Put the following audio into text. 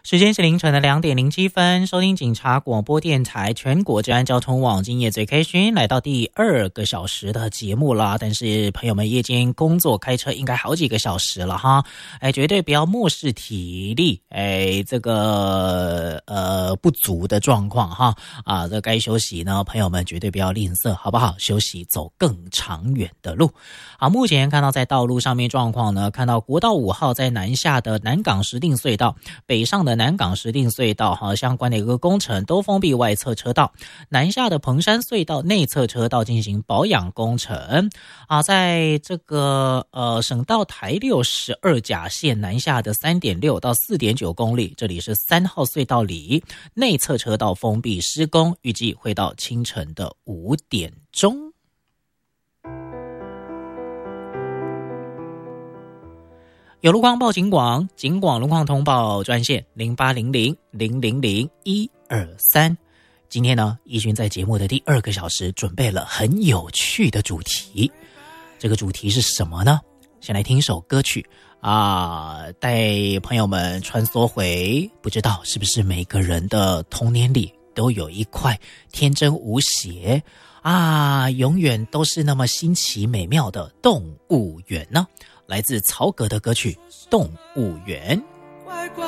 时间是凌晨的2:07，收听警察广播电台全国治安交通网，今夜最开心来到第2个小时的节目了。但是朋友们夜间工作开车应该好几个小时了哈，绝对不要漠视体力，这个不足的状况哈啊，这该休息呢，朋友们绝对不要吝啬，好不好？休息走更长远的路。好，目前看到在道路上面状况呢，看到国道5号在南下的南港石碇隧道，北上的南港石碇隧道相关的一个工程都封闭外侧车道，南下的彭山隧道内侧车道进行保养工程啊，在这个省道台62甲线南下的 3.6 到 4.9 公里，这里是3号隧道里内侧车道封闭施工，预计会到清晨的5点钟。有路况报警广，警广路况通报专线0800000123。今天呢，义军在节目的第2个小时准备了很有趣的主题。这个主题是什么呢？先来听一首歌曲啊，带朋友们穿梭回，不知道是不是每个人的童年里都有一块天真无邪啊，永远都是那么新奇美妙的动物园呢？来自曹格的歌曲《动物园》。